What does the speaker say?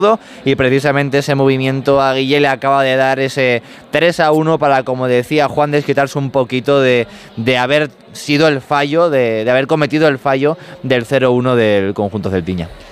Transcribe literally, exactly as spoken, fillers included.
y precisamente ese movimiento a Guille le acaba de dar ese tres a uno para, como decía Juan, desquitarse un poquito de, de haber sido el fallo, de, de haber cometido el fallo del cero uno del conjunto celtiña.